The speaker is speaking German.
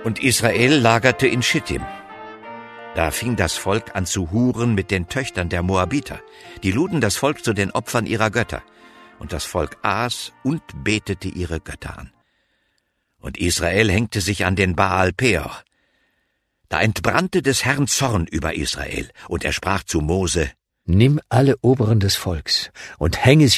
Und Israel lagerte in Schittim. Da fing das Volk an zu huren mit den Töchtern der Moabiter. Die luden das Volk zu den Opfern ihrer Götter. Und das Volk aß und betete ihre Götter an. Und Israel hängte sich an den Baal Peor. Da entbrannte des Herrn Zorn über Israel, und er sprach zu Mose: Nimm alle Oberen des Volks und hänge